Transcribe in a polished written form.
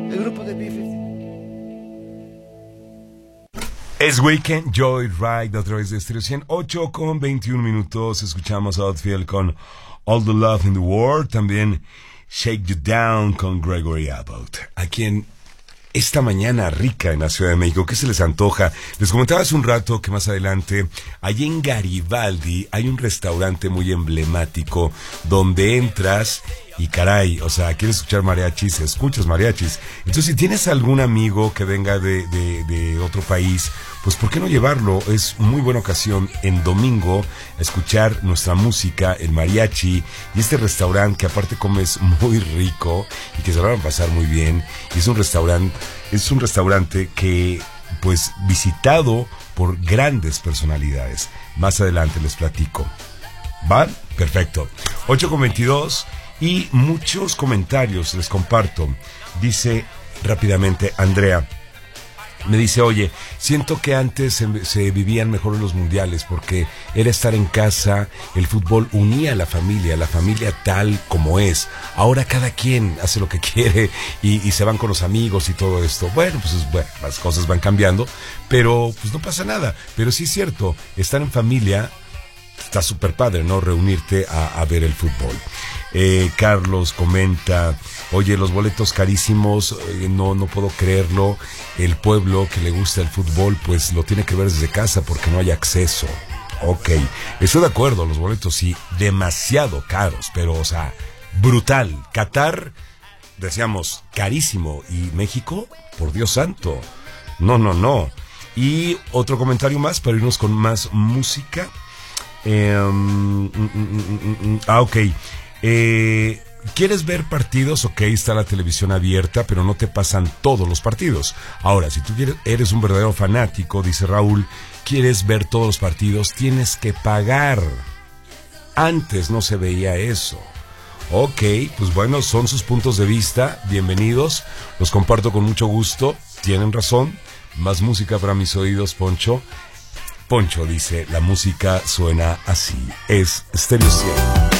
el grupo de B-50. Es Weekend, Joyride a través de Stereo 108 con 21 minutos. Escuchamos Outfield con All the Love in the World. También Shake You Down con Gregory Abbott. Aquí en esta mañana rica en la Ciudad de México, ¿qué se les antoja? Les comentaba hace un rato que más adelante, allí en Garibaldi, hay un restaurante muy emblemático donde entras y caray, o sea, quieres escuchar mariachis, escuchas mariachis. Entonces, si tienes algún amigo que venga de otro país, pues ¿por qué no llevarlo? Es muy buena ocasión en domingo escuchar nuestra música, el mariachi, y este restaurante que aparte comes muy rico y que se van a pasar muy bien. Y es un restaurante que, pues, visitado por grandes personalidades. Más adelante les platico. ¿Van? Perfecto. 8:22 y muchos comentarios les comparto. Dice rápidamente Andrea. Me dice, oye, siento que antes se vivían mejor los mundiales porque era estar en casa, el fútbol unía a la familia tal como es. Ahora cada quien hace lo que quiere y se van con los amigos y todo esto. Bueno, las cosas van cambiando, pero pues no pasa nada. Pero sí es cierto, estar en familia está súper padre, ¿no? Reunirte a ver el fútbol. Carlos comenta, oye, los boletos carísimos, no puedo creerlo. El pueblo que le gusta el fútbol, pues lo tiene que ver desde casa porque no hay acceso. Ok, estoy de acuerdo, los boletos sí, demasiado caros, pero, o sea, brutal. Qatar, decíamos, carísimo. Y México, por Dios santo, no. Y otro comentario más para irnos con más música. Ok. ¿Quieres ver partidos? Ok, está la televisión abierta, pero no te pasan todos los partidos. Ahora, si tú eres un verdadero fanático, dice Raúl, quieres ver todos los partidos, tienes que pagar. Antes no se veía eso. Ok, pues bueno, son sus puntos de vista, bienvenidos, los comparto con mucho gusto, tienen razón. Más música para mis oídos, Poncho. Poncho dice, la música suena así, es Stereo 100.